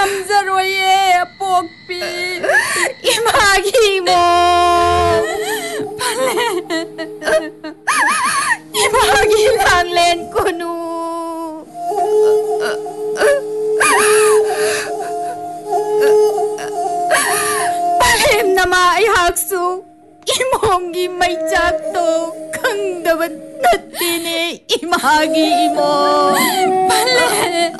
ꯉꯝꯖꯔꯣꯏꯌꯦ ꯄꯣꯛꯄꯤ. 이마기 이모. 이마기 랑렌 꾸누. 발렘 나마 이학수 이몽기 마이짝도 강다반 나띠네 이마기 이모. 발레.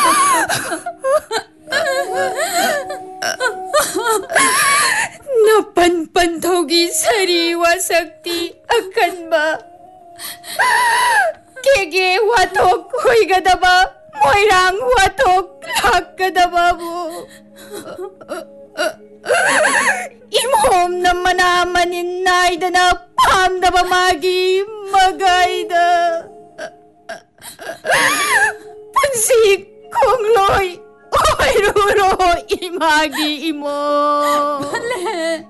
Napanpantogi sariwa sakti akan ba? Kege watok hoy gadaba, moirang watok lak gadaba mo. Imom na manamanin na ida na pam na bamagi magayda. Pansik kong loy. Oy, Ruro, imagi imo. 발레.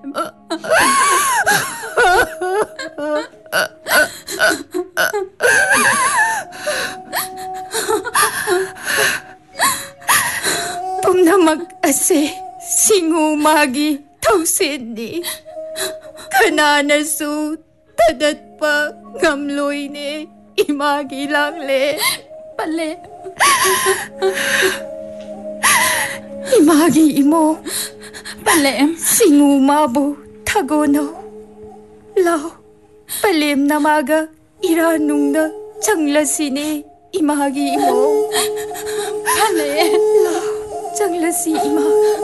Pumnamak ase singumagi tausin ni. Kananasu tadat pa ngamloy ni imagi lang le. 발레. Imagi imo. 발렘. Singumabo tagono. Lao. Palem namaga iranung na changlasine imagi imo. 발레. Lao. Changlasi ima.